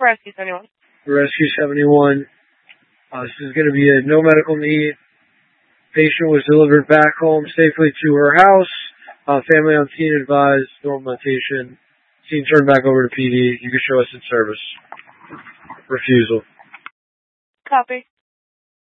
Rescue 71. Rescue 71. This is going to be a no medical need. Patient was delivered back home safely to her house. Family on scene advised normalization. Scene turned back over to PD. You can show us in service. Refusal. Copy.